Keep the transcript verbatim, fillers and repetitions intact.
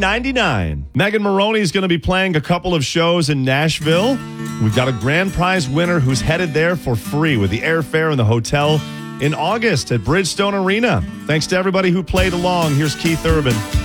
ninety-nine. Megan Maroney is going to be playing a couple of shows in Nashville. We've got a grand prize winner who's headed there for free with the airfare and the hotel in August at Bridgestone Arena. Thanks to everybody who played along. Here's Keith Urban.